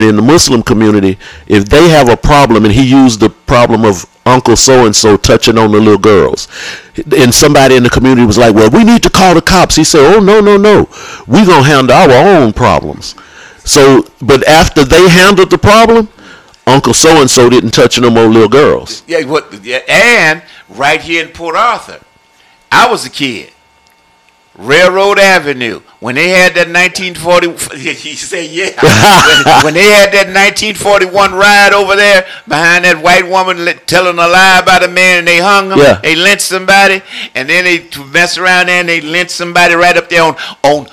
in the Muslim community, if they have a problem, and he used the problem of Uncle so-and-so touching on the little girls, and somebody in the community was like, well, we need to call the cops. He said, oh, no, we're going to handle our own problems. So, but after they handled the problem, Uncle so-and-so didn't touch no more little girls. Yeah, and right here in Port Arthur, I was a kid. Railroad Avenue, when they had that 1940, he said, yeah. when they had that 1941 riot over there behind that white woman telling a lie about a man, and they hung him, they lynched somebody, and then they mess around there and they lynched somebody right up there on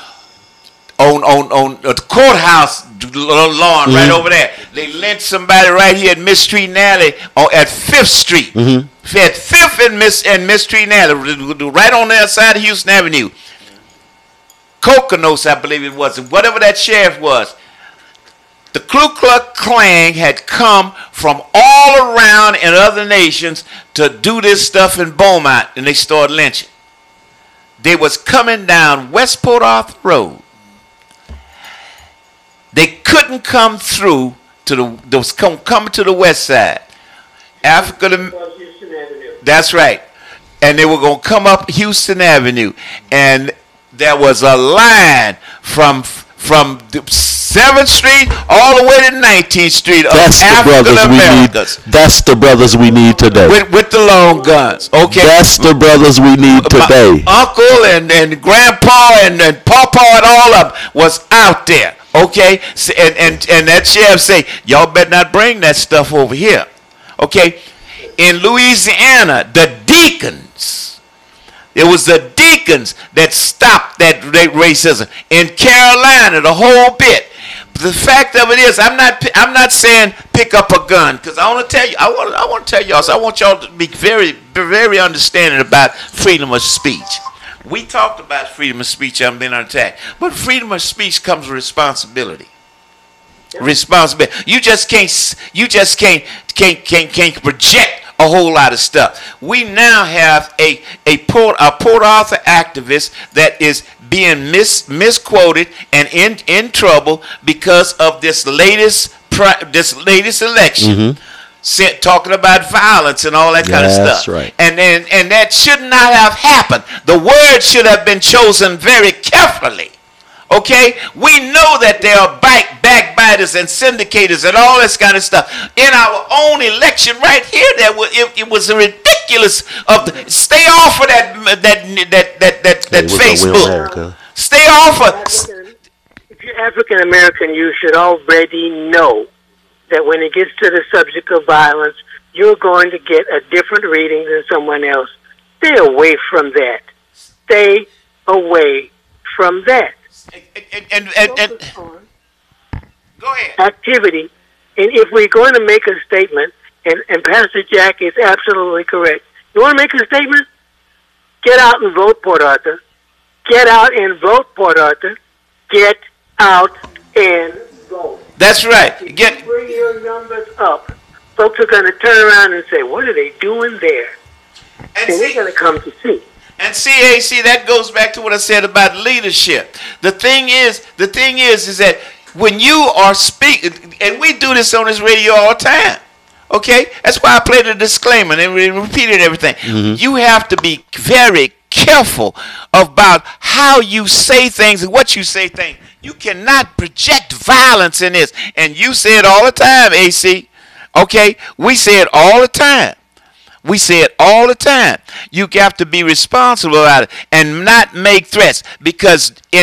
the courthouse lawn, right over there. They lynched somebody right here at Miss Street and Alley at 5th Street. At 5th and Miss Street and Alley, right on the other side of Houston Avenue. Coconuts, I believe it was, and whatever that sheriff was. The Ku Klux Klan had come from all around in other nations to do this stuff in Beaumont, and they started lynching. They was coming down West Port Arthur Road. They couldn't come through to coming to the west side. That's right. And they were going to come up Houston Avenue, and there was a line from 7th Street all the way to 19th Street of African Americans. That's the brothers we need today. With the long guns. Okay. That's the brothers we need today. My uncle and grandpa and papa and all of them was out there. Okay. And that sheriff say, y'all better not bring that stuff over here. Okay. In Louisiana, the deacons. It was the deacons that stopped that racism. In Carolina, the whole bit. The fact of it is, I'm not saying pick up a gun, because I want to tell you, I want to tell y'all, so I want y'all to be very, very understanding about freedom of speech. We talked about freedom of speech. I'm being attacked, but freedom of speech comes with responsibility. Responsibility. You just can't project a whole lot of stuff. We now have a Port Arthur activist that is being misquoted and in trouble because of this latest election, talking about violence and all that kind of stuff. That's right. And that should not have happened. The word should have been chosen very carefully. Okay, we know that there are backbiters and syndicators and all this kind of stuff. In our own election right here, it was ridiculous. Stay off of that Facebook. Stay off of. If you're African American, you should already know that when it gets to the subject of violence, you're going to get a different reading than someone else. Stay away from that. Stay away from that. And go ahead. Activity. And if we're going to make a statement, and Pastor Jack is absolutely correct. You want to make a statement? Get out and vote, Port Arthur. Get out and vote, Port Arthur. Get out and vote. That's right. If you bring your numbers up, folks are going to turn around and say, what are they doing there? And they're going to come to see. And see, that goes back to what I said about leadership. The thing is that when you are speaking, and we do this on this radio all the time, okay? That's why I played the disclaimer and repeated everything. You have to be very careful about how you say things and what you say things. You cannot project violence in this. And you say it all the time, AC. Okay? We say it all the time. We say it all the time. You have to be responsible about it and not make threats, because in